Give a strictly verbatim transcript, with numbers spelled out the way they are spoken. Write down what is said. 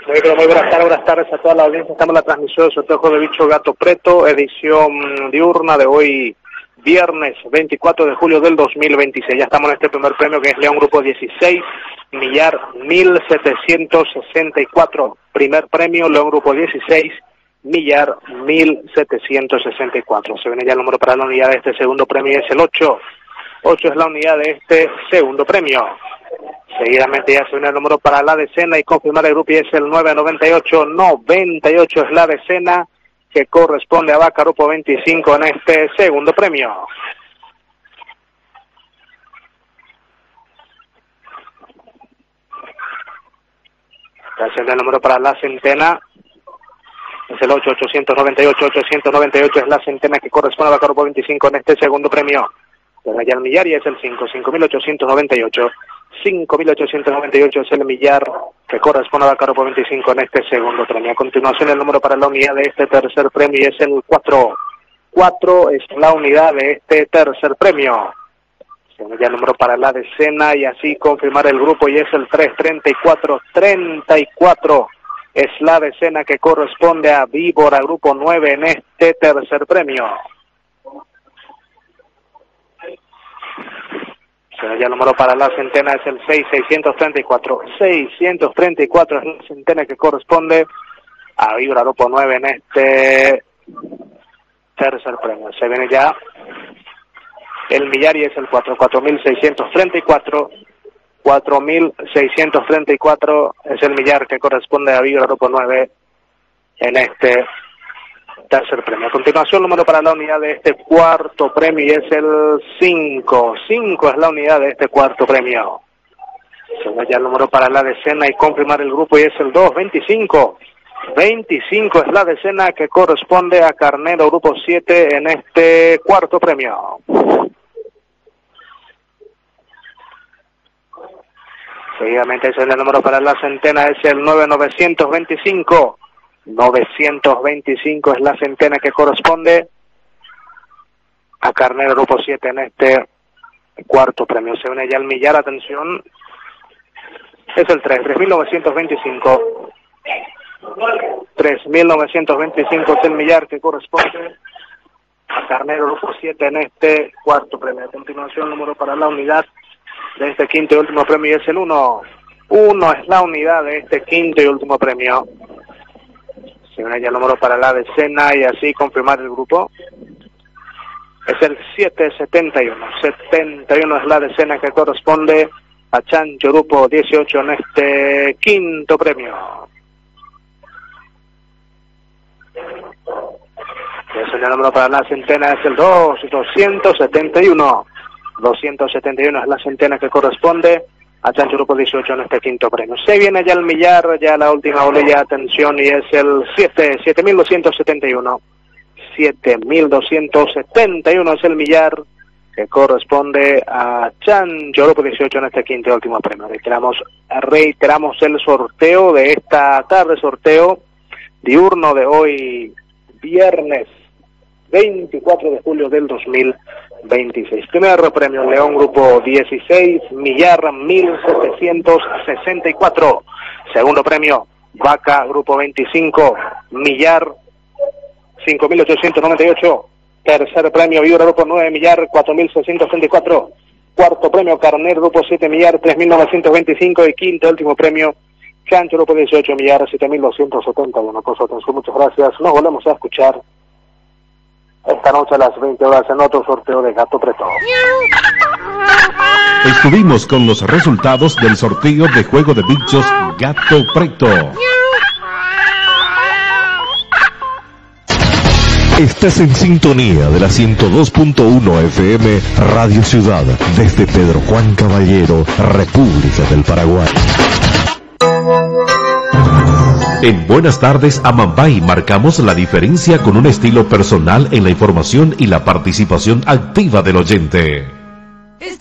Muy, pero muy buenas tardes, buenas tardes a toda la audiencia. Estamos en la transmisión del sorteo de bicho Gato Preto, edición diurna de hoy, viernes veinticuatro de julio del dos mil veintiséis. Ya estamos en este primer premio, que es León Grupo dieciséis, millar mil setecientos sesenta y cuatro. Primer premio, León Grupo dieciséis, millar mil setecientos sesenta y cuatro. Se viene ya el número para la unidad de este segundo premio y es el ocho. ocho es la unidad de este segundo premio. Seguidamente ya se viene el número para la decena y confirmar el grupo y es el nueve noventa y ocho. noventa y ocho es la decena que corresponde a Vaca Grupo veinticinco en este segundo premio. Ya se viene el número para la centena. Es el ocho ochocientos noventa y ocho. ochocientos noventa y ocho es la centena que corresponde a Vaca Grupo veinticinco en este segundo premio. Pero ya el millar y es el cinco. cinco mil ochocientos noventa y ocho. cinco mil ochocientos noventa y ocho es el millar que corresponde a Vaca Grupo veinticinco en este segundo premio. A continuación el número para la unidad de este tercer premio y es el cuatro. cuatro es la unidad de este tercer premio. Se viene ya el número para la decena y así confirmar el grupo y es el tres treinta y cuatro. treinta y cuatro es la decena que corresponde a Víbora Grupo nueve en este tercer premio. Ya el número para la centena es el seis seiscientos treinta y cuatro. seiscientos treinta y cuatro es la centena que corresponde a Víbora Grupo nueve en este tercer premio. Se viene ya el millar y es el cuatro. cuatro mil seiscientos treinta y cuatro. cuatro mil seiscientos treinta y cuatro es el millar que corresponde a Víbora Grupo nueve en este tercer premio. A continuación, el número para la unidad de este cuarto premio y es el cinco. cinco es la unidad de este cuarto premio. Se ve ya el número para la decena y confirmar el grupo y es el dos. veinticinco. veinticinco es la decena que corresponde a Carnero Grupo siete en este cuarto premio. Seguidamente es el número para la centena, es el nueve novecientos veinticinco. novecientos veinticinco es la centena que corresponde a Carnero Grupo siete en este cuarto premio. Se une ya el millar, atención, es el tres. tres mil novecientos veinticinco. tres mil novecientos veinticinco es el millar que corresponde a Carnero Grupo siete en este cuarto premio. A continuación, el número para la unidad de este quinto y último premio es el uno. uno es la unidad de este quinto y último premio. Se viene ya el número para la decena y así confirmar el grupo. Es el siete setenta y uno. setenta y uno es la decena que corresponde a Chancho Grupo dieciocho en este quinto premio. Es el número para la centena, es el dos. doscientos setenta y uno. doscientos setenta y uno es la centena que corresponde a Chancho Grupo dieciocho en este quinto premio. Se viene ya el millar, ya la última bolilla, atención, y es el siete. siete mil doscientos setenta y uno. siete mil doscientos setenta y uno es el millar que corresponde a Chancho Grupo dieciocho en este quinto y último premio. Reiteramos, reiteramos el sorteo de esta tarde, sorteo diurno de hoy, viernes veinticuatro de julio del dos mil veintiséis. Primer premio, León Grupo dieciséis, millar mil setecientos sesenta y cuatro. Segundo premio, Vaca Grupo veinticinco, millar cinco mil ochocientos noventa y ocho. Tercer premio, Víbora Grupo nueve, millar cuatro mil seiscientos treinta y cuatro. Cuarto premio, Carnero Grupo siete, millar tres mil novecientos veinticinco. Y quinto, último premio, Chancho Grupo dieciocho, millar siete mil doscientos setenta y uno. Por su atención, muchas gracias. Nos volvemos a escuchar esta noche a las veinte horas en otro sorteo de Gato Preto. Estuvimos con los resultados del sorteo de juego de bichos Gato Preto. Estás en sintonía de la ciento dos punto uno F M Radio Ciudad, desde Pedro Juan Caballero, República del Paraguay. En Buenas Tardes Amambay marcamos la diferencia con un estilo personal en la información y la participación activa del oyente.